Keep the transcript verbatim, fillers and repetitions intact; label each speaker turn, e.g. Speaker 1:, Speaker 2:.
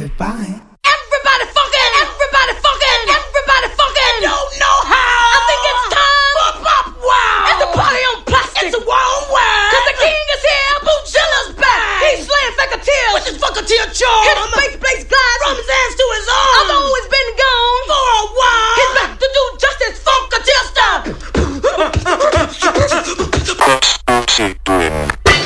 Speaker 1: Goodbye.
Speaker 2: Everybody fucking, everybody fucking, everybody fucking. And don't know how. I think it's time. Pop, pop, wow. It's a party on plastic. It's a war on wine. Cause the king is here. Boozilla's back. He's slaying Fucketeers. Which is Fucketeer charm. Hit a bass